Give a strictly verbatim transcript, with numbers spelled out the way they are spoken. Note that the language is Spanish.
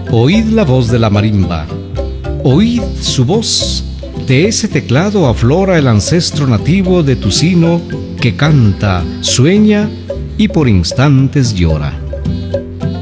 Oíd la voz de la marimba, oíd su voz. De ese teclado aflora el ancestro nativo de tu sino que canta, sueña y por instantes llora.